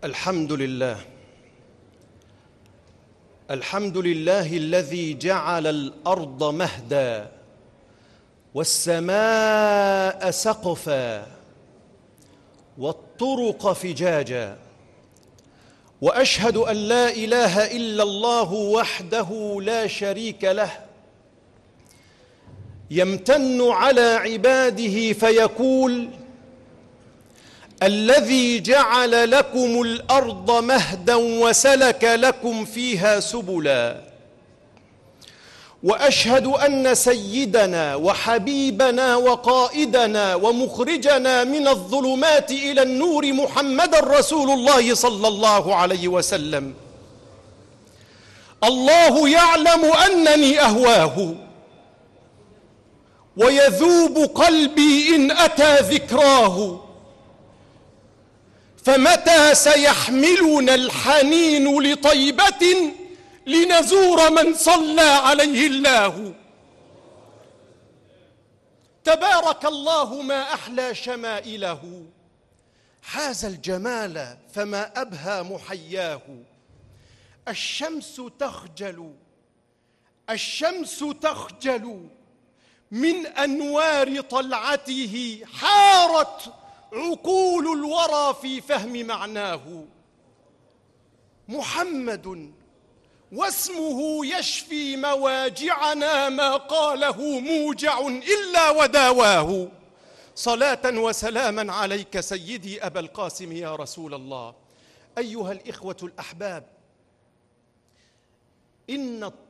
الحمد لله. الحمد لله الذي جعل الأرض مهدا والسماء سقفا والطرق فجاجا، وأشهد أن لا إله إلا الله وحده لا شريك له، يمتن على عباده فيقول: الذي جعل لكم الأرض مهدا وسلك لكم فيها سبلا. وأشهد أن سيدنا وحبيبنا وقائدنا ومخرجنا من الظلمات إلى النور محمدًا رسول الله صلى الله عليه وسلم. الله يعلم أنني أهواه، ويذوب قلبي إن أتى ذكراه، فمتى سيحملنا الحنين لطيبة لنزور من صلى عليه الله؟ تبارك الله ما أحلى شمائله، حاز الجمال فما أبهى محياه. الشمس تخجل من أنوار طلعته، حارت عقول الورى في فهم معناه. محمد واسمه يشفي مواجعنا، ما قاله موجع إلا وداواه. صلاة وسلاما عليك سيدي أبا القاسم يا رسول الله. أيها الإخوة الأحباب، إن